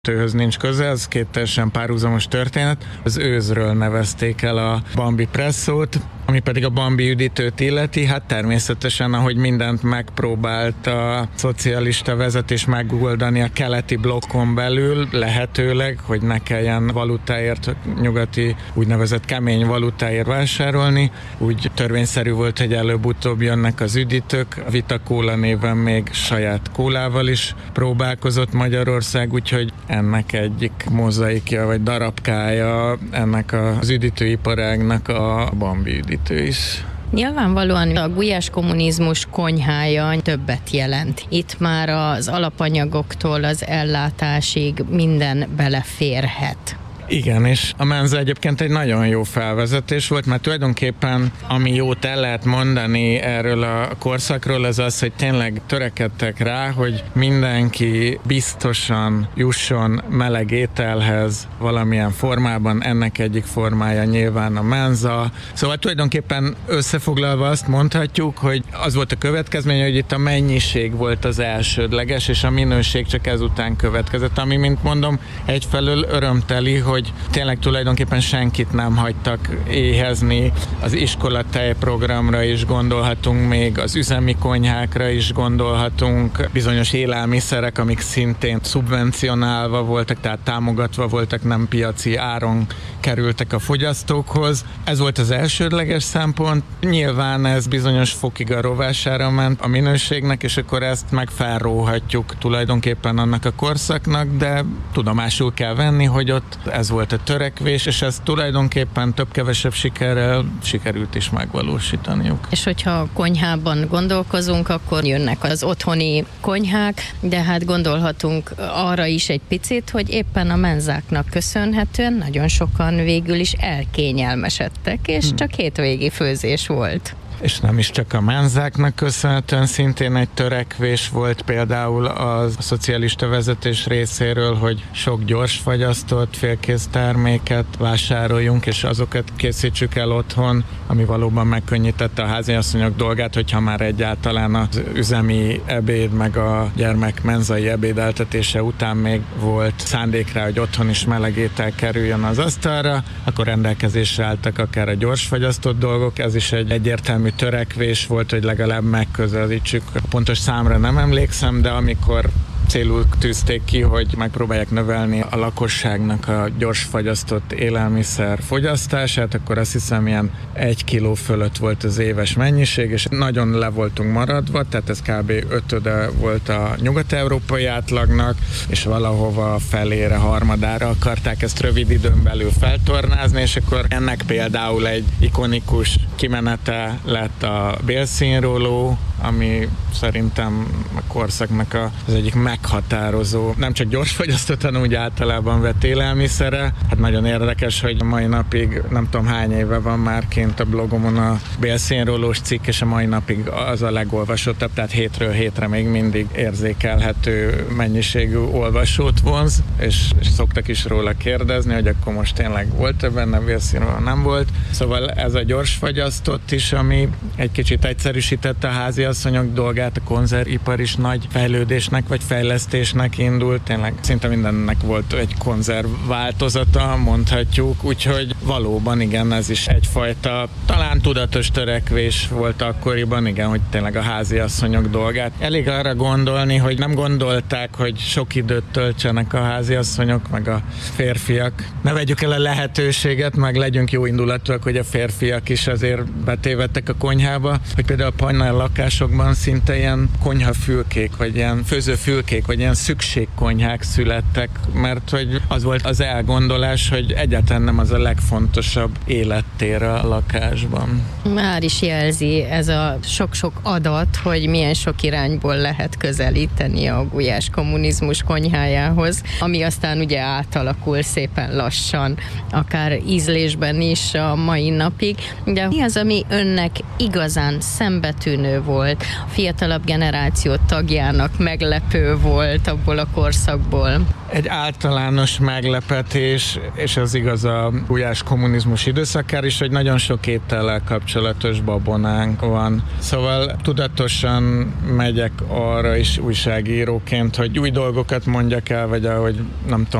Tőhöz nincs köze, ez két teljesen párhuzamos történet. Az őzről nevezték el a Bambi presszót, ami pedig a Bambi üdítőt illeti, hát természetesen, ahogy mindent megpróbált a szocialista vezetés megoldani a keleti blokkon belül, lehetőleg, hogy ne kelljen valutáért, nyugati úgynevezett kemény valutáért vásárolni, úgy törvényszerű volt, hogy előbb-utóbb jönnek az üdítők. A Vita Cola néven még saját kólával is próbálkozott Magyarország, úgyhogy ennek egyik mozaikja vagy darabkája ennek az üdítőiparágnak a Bambi üdítő is. Nyilvánvalóan a gulyáskommunizmus konyhája többet jelent. Itt már az alapanyagoktól az ellátásig minden beleférhet. Igen, és a menza egyébként egy nagyon jó felvezetés volt, mert tulajdonképpen ami jót el lehet mondani erről a korszakról, az az, hogy tényleg törekedtek rá, hogy mindenki biztosan jusson meleg ételhez valamilyen formában, ennek egyik formája nyilván a menza. Szóval tulajdonképpen összefoglalva azt mondhatjuk, hogy az volt a következmény, hogy itt a mennyiség volt az elsődleges, és a minőség csak ezután következett, ami, mint mondom, egyfelől örömteli, hogy tényleg tulajdonképpen senkit nem hagytak éhezni. Az iskolatej programra is gondolhatunk még, az üzemi konyhákra is gondolhatunk, bizonyos élelmiszerek, amik szintén szubvencionálva voltak, tehát támogatva voltak, nem piaci áron kerültek a fogyasztókhoz. Ez volt az elsődleges szempont. Nyilván ez bizonyos fokig a rovására ment a minőségnek, és akkor ezt meg felróhatjuk tulajdonképpen annak a korszaknak, de tudomásul kell venni, hogy ott ez volt a törekvés, és ezt tulajdonképpen több-kevesebb sikerrel sikerült is megvalósítaniuk. És hogyha a konyhában gondolkozunk, akkor jönnek az otthoni konyhák, de hát gondolhatunk arra is egy picit, hogy éppen a menzáknak köszönhetően nagyon sokan végül is elkényelmesedtek, és csak hétvégi főzés volt. És nem is csak a menzáknak köszönhetően, szintén egy törekvés volt például a szocialista vezetés részéről, hogy sok gyorsfagyasztott, félkész terméket vásároljunk, és azokat készítsük el otthon, ami valóban megkönnyítette a háziasszonyok dolgát, hogyha már egyáltalán az üzemi ebéd, meg a gyermek menzai ebédeltetése után még volt szándék rá, hogy otthon is meleg étel kerüljön az asztalra, akkor rendelkezésre álltak akár a gyorsfagyasztott dolgok, ez is egy egyértelmű törekvés volt, hogy legalább megközelítsük. A pontos számra nem emlékszem, de amikor célul tűzték ki, hogy megpróbálják növelni a lakosságnak a gyorsfagyasztott élelmiszer fogyasztását, akkor azt hiszem ilyen 1 kiló fölött volt az éves mennyiség, és nagyon le voltunk maradva, tehát ez kb. 5-öde volt a nyugat-európai átlagnak, és valahova felére, harmadára akarták ezt rövid időn belül feltornázni, és akkor ennek például egy ikonikus kimenete lett a bélszínróló, ami szerintem a korszaknak az egyik meghatározó, nem csak gyorsfogyasztott, hanem úgy általában vett élelmiszere. Hát nagyon érdekes, hogy a mai napig nem tudom hány éve van már kint a blogomon a bélszínrólós cikk, és a mai napig az a legolvasottabb, tehát hétről hétre még mindig érzékelhető mennyiségű olvasót vonz, és szoktak is róla kérdezni, hogy akkor most tényleg volt-e benne bélszínróló, nem volt. Szóval ez a gyorsfogyasztott is, ami egy kicsit egyszerűsítette a háziasszonyok dolgát, a konzervipar is nagy fejlődésnek vagy fejlesztésnek indult, tényleg szinte mindennek volt egy konzerv változata, mondhatjuk, úgyhogy valóban igen, ez is egyfajta talán tudatos törekvés volt akkoriban, igen, hogy tényleg a háziasszonyok dolgát. Elég arra gondolni, hogy nem gondolták, hogy sok időt töltsenek a háziasszonyok, meg a férfiak. Ne vegyük el a lehetőséget, meg legyünk jó indulatúak, hogy a férfiak is azért betévedtek a konyhába, hogy például a panel lakásokban szinte ilyen konyhafülkék, vagy ilyen főzőfülkék, vagy ilyen szükségkonyhák születtek, mert hogy az volt az elgondolás, hogy egyáltalán nem az a legfontosabb élettér a lakásban. Már is jelzi ez a sok-sok adat, hogy milyen sok irányból lehet közelíteni a gulyás kommunizmus konyhájához, ami aztán ugye átalakul szépen lassan, akár ízlésben is a mai napig. De mi az, ami önnek igazán szembetűnő volt, a fiatalabb generáció tagjának meglepő volt abból a korszakból? Egy általános meglepetés, és az igaz a gulyás kommunizmus időszakára is, hogy nagyon sok étellel kapcsolatos babonánk van. Szóval tudatosan megyek arra is újságíróként, hogy új dolgokat mondjak el, vagy ahogy nem tudom,